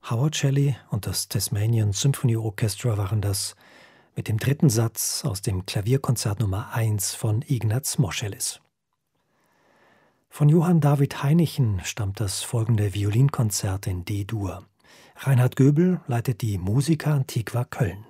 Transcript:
Howard Shelley und das Tasmanian Symphony Orchestra waren das mit dem dritten Satz aus dem Klavierkonzert Nummer 1 von Ignaz Moscheles. Von Johann David Heinichen stammt das folgende Violinkonzert in D-Dur. Reinhard Göbel leitet die Musica Antiqua Köln.